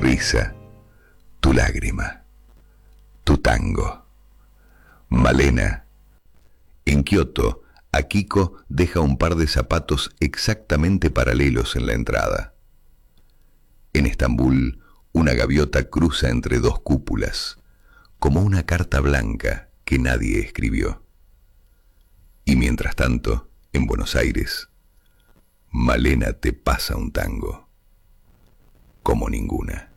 risa, tu lágrima, tu tango. Malena. En Kioto, Akiko deja un par de zapatos exactamente paralelos en la entrada. En Estambul, una gaviota cruza entre dos cúpulas, como una carta blanca que nadie escribió. Y mientras tanto, en Buenos Aires, Malena te pasa un tango como ninguna.